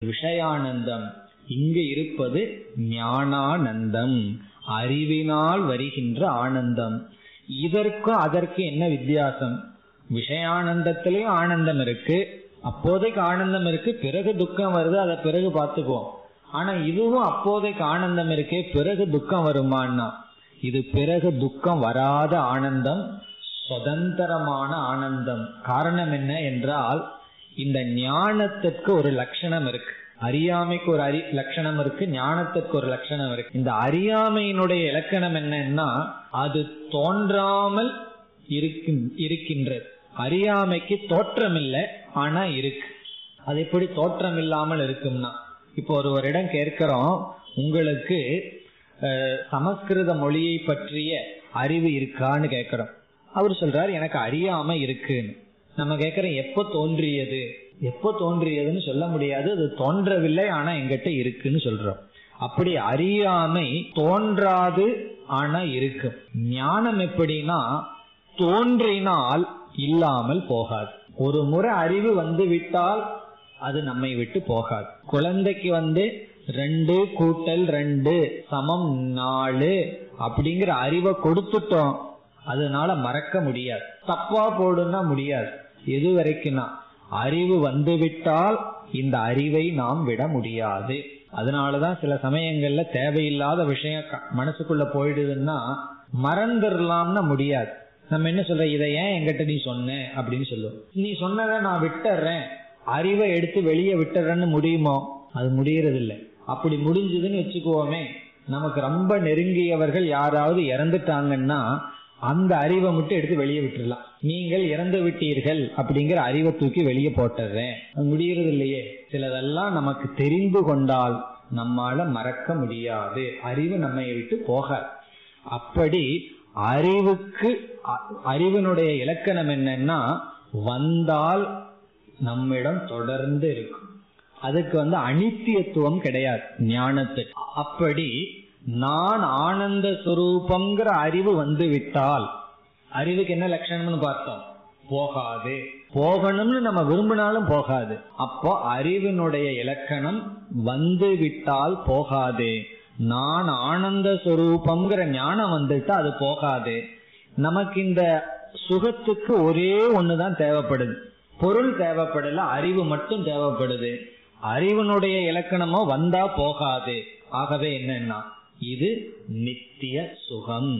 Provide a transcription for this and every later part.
விஷயானந்தம். இங்கு இருப்பது ஞானானந்தம், அறிவினால் வருகின்ற ஆனந்தம். இதற்கும் அதற்கு என்ன வித்தியாசம்? விஷயானந்தத்திலையும் ஆனந்தம் இருக்கு, அப்போதைக்கு ஆனந்தம் இருக்கு, பிறகு துக்கம் வருது, அதை பிறகு பார்த்துக்குவோம். ஆனா இதுவும் அப்போதைக்கு ஆனந்தம் இருக்கே, பிறகு துக்கம் வருமானா? இது பிறகு துக்கம் வராத ஆனந்தம், சுதந்திரமான ஆனந்தம். காரணம் என்ன என்றால், இந்த ஞானத்திற்கு ஒரு லட்சணம் இருக்கு, அறியாமைக்கு ஒரு லட்சணம் இருக்கு, ஞானத்திற்கு ஒரு லட்சணம் இருக்கு. இந்த அறியாமையினுடைய இலக்கணம் என்னன்னா, அது தோன்றாமல் இருக்கின்றது. அறியாமைக்கு தோற்றம் இல்லை, ஆனா இருக்கு. அது எப்படி தோற்றம் இல்லாமல் இருக்கும்னா, இப்போ ஒருவரிடம் கேட்கிறோம், உங்களுக்கு சமஸ்கிருத மொழியை பற்றிய அறிவு இருக்கான்னு கேட்கிறோம். அவர் சொல்றாரு எனக்கு அறியாம இருக்குன்னு. நம்ம கேட்கிறோம் எப்போ தோன்றியது? எப்போ தோன்றியதுன்னு சொல்ல முடியாது, அது தோன்றவில்லை, ஆனா எங்கிட்ட இருக்குன்னு சொல்றோம். அப்படி அறியாமை தோன்றாது, ஆனா இருக்கு. ஞானம் எப்படின்னா, தோன்றினால் இல்லாமல் போகாது. ஒரு முறை அறிவு வந்து விட்டால் அது நம்மை விட்டு போகாது. குழந்தைக்கு 2 கூட்டல் 2 சமம் 4 அப்படிங்கிற அறிவை கொடுத்துட்டோம், அதனால மறக்க முடியாது. தப்பா போடுனா முடியாது. எது வரைக்கும்னா, அறிவு வந்துவிட்டால் இந்த அறிவை நாம் விட முடியாது. அதனாலதான் சில சமயங்கள்ல தேவையில்லாத விஷயம் மனசுக்குள்ள போயிடுதுன்னா மறந்துடலாம்னா முடியாது. நம்ம என்ன சொல்ற, இதை ஏன் என்கிட்ட நீ சொன்ன அப்படின்னு சொல்லுவோம். நீ சொன்னதை நான் விட்டுறேன், அறிவை எடுத்து வெளியே விட்டுறேன்னு முடியுமோ? அது முடியறது இல்லை. அப்படி முடிஞ்சதுன்னு வச்சுக்குவோமே, நமக்கு ரொம்ப நெருங்கியவர்கள் யாராவது இறந்துட்டாங்கன்னா அந்த அறிவை மட்டும் எடுத்து வெளியே விட்டுடலாம். நீங்கள் இறந்து விட்டீர்கள் அப்படிங்கிற அறிவை தூக்கி வெளியே போட்டுறேன், முடியறது இல்லையே. சிலதெல்லாம் நமக்கு தெரிந்து கொண்டால் நம்மால மறக்க முடியாது, அறிவு நம்மை விட்டு போகாது. அப்படி அறிவினுடைய இலக்கணம் என்னன்னா, வந்தால் நம்மிடம் தொடர்ந்து இருக்கும். அதுக்கு அனித்தியத்துவம் கிடையாது ஞானத்துக்கு. அப்படி நான் ஆனந்த சுரூபம்ங்கிற அறிவு வந்து விட்டால், அறிவுக்கு என்ன லட்சணம்னு பார்த்தோம், போகாது. போகணும்னு நம்ம விரும்பினாலும் போகாது. அப்போ அறிவினுடைய இலக்கணம் வந்து விட்டால் போகாது. நான் ஆனந்த சுரூபம்ங்கிற ஞானம் வந்துட்டா அது போகாது. நமக்கு இந்த சுகத்துக்கு ஒரே ஒண்ணுதான் தேவைப்படுது, பொருள் தேவைப்படல, அறிவு மட்டும் தேவைப்படுது. அறிவினுடைய இலக்கணமோ வந்தா போகாது. ஆகவே என்னன்னா, இது நித்திய சுகம்,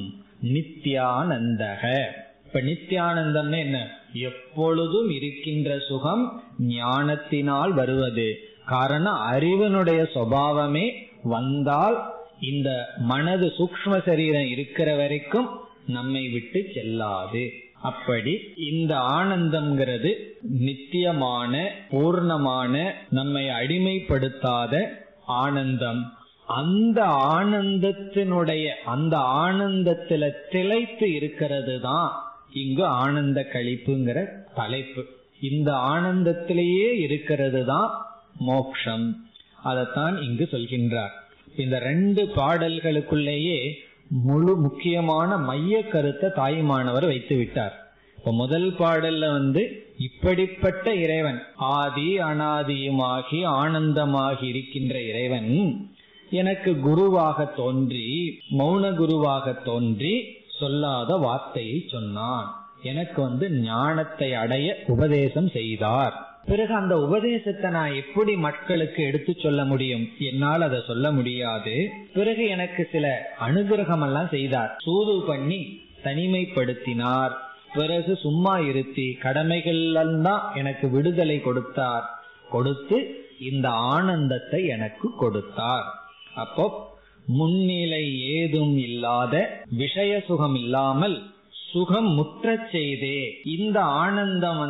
நித்யானந்தக. இப்ப நித்யானந்தம்னு என்ன? எப்பொழுதும் இருக்கின்ற சுகம், ஞானத்தினால் வருவது. காரணம் அறிவினுடைய சுபாவமே வந்தால் இந்த மனது சூக்ஷ்ம சரீரம் இருக்கிற வரைக்கும் நம்மை விட்டு செல்லாது. அப்படி இந்த ஆனந்தம்ங்கிறது நித்தியமான, பூர்ணமான, நம்மை அடிமைப்படுத்தாத ஆனந்தம். அந்த ஆனந்தத்தினுடைய, அந்த ஆனந்தத்துல திளைத்து இருக்கிறது தான் இங்கு ஆனந்த களிப்புங்கிற தலைப்பு. இந்த ஆனந்தத்திலேயே இருக்கிறது தான் மோக்ஷம். அதைத்தான் இங்கு சொல்கின்றார். இந்த 2 பாடல்களுக்குள்ளேயே முழு முக்கியமான மைய கருத்தை தாய்மானவர் வைத்து விட்டார். இப்ப முதல் பாடல்ல இப்படிப்பட்ட இறைவன், ஆதி அனாதியுமாகி ஆனந்தமாகி இருக்கின்ற இறைவன் எனக்கு குருவாக தோன்றி, மௌன குருவாக தோன்றி சொல்லாத வார்த்தையை சொன்னான். எனக்கு ஞானத்தை அடைய உபதேசம் செய்தார். பிறகு அந்த உபதேசத்தை நான் எப்படி மக்களுக்கு எடுத்து சொல்ல முடியும்? என்னால் அதை சொல்ல முடியாது. பிறகு எனக்கு சில அனுகிரகம் எல்லாம் செய்தார், சூது பண்ணி தனிமைப்படுத்தினார். பிறகு சும்மா இருத்தி கடமைகள் தான் எனக்கு விடுதலை கொடுத்தார். கொடுத்து இந்த ஆனந்தத்தை எனக்கு கொடுத்தார். அப்போ முன்னிலை ஏதும் இல்லாத, விஷய சுகம் இல்லாமல் சுகம் முற்ற செய்தே. இந்த ஆனந்தம்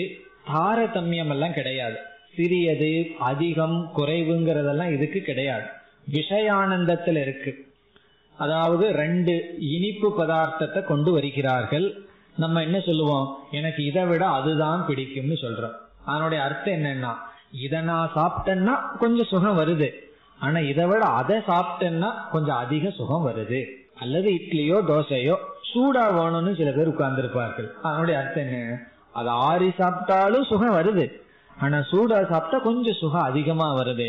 தாரதமியம் எல்லாம் கிடையாது, சிறியது அதிகம் குறைவுங்கிறதெல்லாம் இதுக்கு கிடையாது. விஷயானந்தத்தில் இருக்கு. அதாவது 2 இனிப்பு பதார்த்தத்தை கொண்டு வருகிறார்கள். நம்ம என்ன சொல்லுவோம், எனக்கு இதை விட அதுதான் பிடிக்கும்னு சொல்றோம். அதனுடைய அர்த்தம் என்னன்னா, இதை நான் சாப்பிட்டேன்னா கொஞ்சம் சுகம் வருது, ஆனா இதை விட அதை சாப்பிட்டேன்னா கொஞ்சம் அதிக சுகம் வருது. அல்லது இட்லியோ தோசையோ சூடா வேணும்னு சில பேர் உட்கார்ந்து இருப்பார்கள். அதனுடைய அர்த்தம் என்ன, அது ஆறி சாப்பிட்டாலும் சுகம் வருது, ஆனா சூடா சாப்பிட்டா கொஞ்சம் சுகம் அதிகமா வருது.